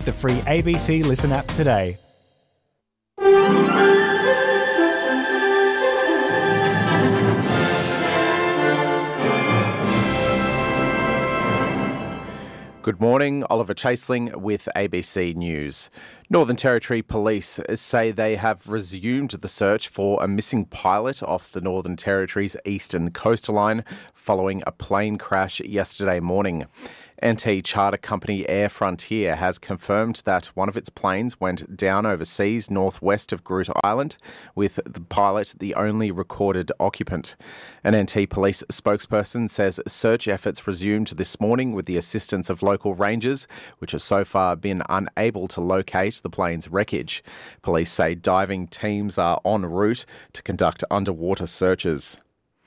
the free ABC Listen app today. Good morning, Oliver Chaseling with ABC News. Northern Territory Police say they have resumed the search for a missing pilot off the Northern Territory's eastern coastline following a plane crash yesterday morning. NT charter company Air Frontier has confirmed that one of its planes went down overseas northwest of Groote Island, with the pilot the only recorded occupant. An NT police spokesperson says search efforts resumed this morning with the assistance of local rangers, which have so far been unable to locate the plane's wreckage. Police say diving teams are en route to conduct underwater searches.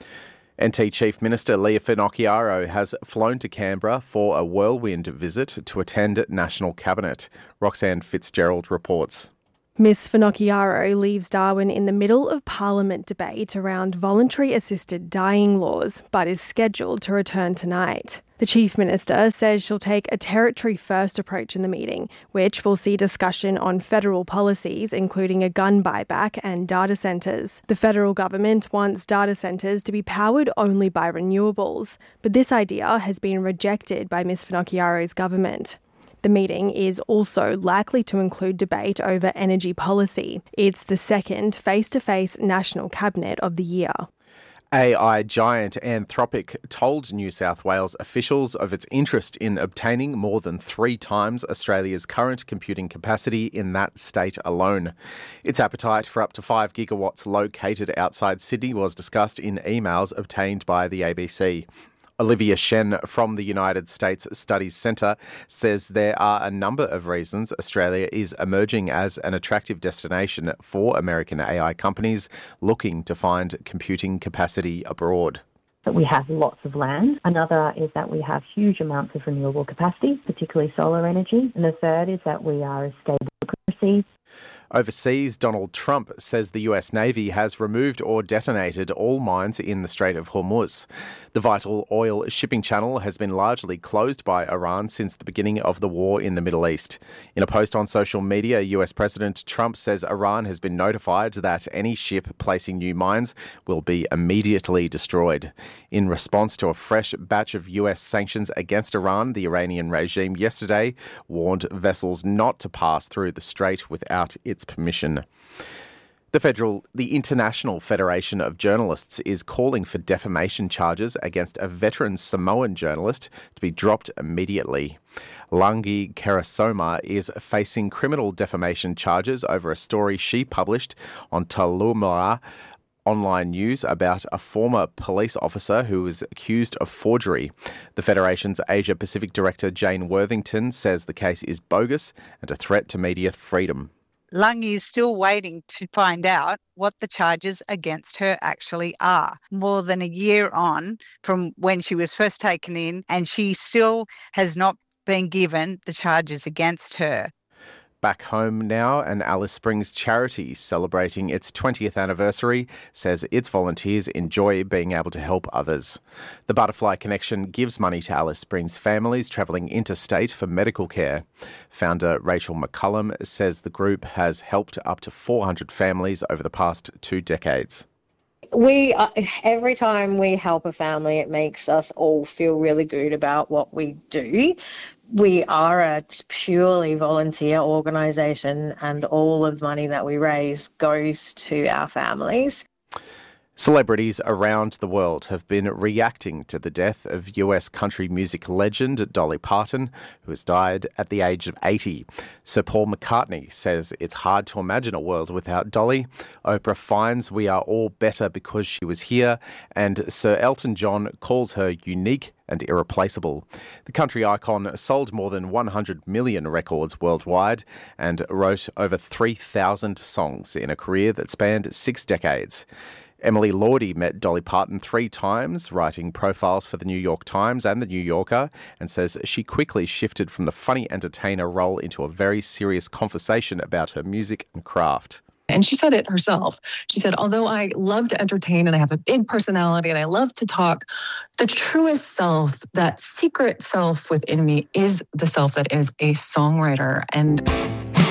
NT Chief Minister Leah Finocchiaro has flown to Canberra for a whirlwind visit to attend National Cabinet. Roxanne Fitzgerald reports. Ms Finocchiaro leaves Darwin in the middle of Parliament debate around voluntary assisted dying laws, but is scheduled to return tonight. The Chief Minister says she'll take a territory-first approach in the meeting, which will see discussion on federal policies, including a gun buyback and data centres. The federal government wants data centres to be powered only by renewables, but this idea has been rejected by Ms Finocchiaro's government. The meeting is also likely to include debate over energy policy. It's the second face-to-face National Cabinet of the year. AI giant Anthropic told New South Wales officials of its interest in obtaining more than 3 times Australia's current computing capacity in that state alone. Its appetite for up to 5 gigawatts located outside Sydney was discussed in emails obtained by the ABC. Olivia Shen from the United States Studies Centre says there are a number of reasons Australia is emerging as an attractive destination for American AI companies looking to find computing capacity abroad. That we have lots of land. Another is that we have huge amounts of renewable capacity, particularly solar energy. And the third is that we are a stable democracy. Overseas, Donald Trump says the US Navy has removed or detonated all mines in the Strait of Hormuz. The vital oil shipping channel has been largely closed by Iran since the beginning of the war in the Middle East. In a post on social media, US President Trump says Iran has been notified that any ship placing new mines will be immediately destroyed. In response to a fresh batch of US sanctions against Iran, the Iranian regime yesterday warned vessels not to pass through the strait without its permission. The International Federation of Journalists is calling for defamation charges against a veteran Samoan journalist to be dropped immediately. Langi Karasoma is facing criminal defamation charges over a story she published on Talumara online news about a former police officer who was accused of forgery. The Federation's Asia Pacific Director Jane Worthington says the case is bogus and a threat to media freedom. Lungi is still waiting to find out what the charges against her actually are. More than a year on from when she was first taken in, and she still has not been given the charges against her. Back home now, an Alice Springs charity celebrating its 20th anniversary says its volunteers enjoy being able to help others. The Butterfly Connection gives money to Alice Springs families travelling interstate for medical care. Founder Rachel McCullum says the group has helped up to 400 families over the past 2 decades. Every time we help a family, it makes us all feel really good about what we do. We are a purely volunteer organisation, and all of the money that we raise goes to our families. Celebrities around the world have been reacting to the death of US country music legend Dolly Parton, who has died at the age of 80. Sir Paul McCartney says it's hard to imagine a world without Dolly. Oprah finds we are all better because she was here, and Sir Elton John calls her unique and irreplaceable. The country icon sold more than 100 million records worldwide and wrote over 3,000 songs in a career that spanned 6 decades. Emily Lordy met Dolly Parton 3 times, writing profiles for the New York Times and the New Yorker, and says she quickly shifted from the funny entertainer role into a very serious conversation about her music and craft. And she said it herself. She said, although I love to entertain and I have a big personality and I love to talk, the truest self, that secret self within me, is the self that is a songwriter. And